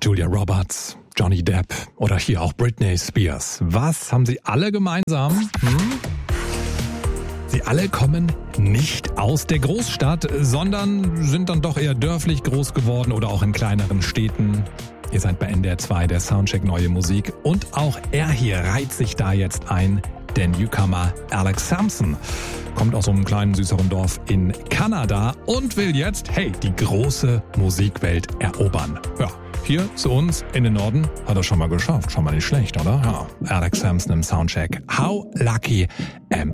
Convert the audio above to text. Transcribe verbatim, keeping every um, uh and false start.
Julia Roberts, Johnny Depp oder hier auch Britney Spears. Was haben sie alle gemeinsam? Hm? Sie alle kommen nicht aus der Großstadt, sondern sind dann doch eher dörflich groß geworden oder auch in kleineren Städten. Ihr seid bei N D R zwei, der Soundcheck Neue Musik. Und auch er hier reiht sich da jetzt ein. Der Newcomer Alex Sampson kommt aus so einem kleinen, süßeren Dorf in Kanada und will jetzt, hey, die große Musikwelt erobern. Ja, hier zu uns in den Norden hat er schon mal geschafft. Schon mal nicht schlecht, oder? Ja, Alex Sampson im Soundcheck. How lucky am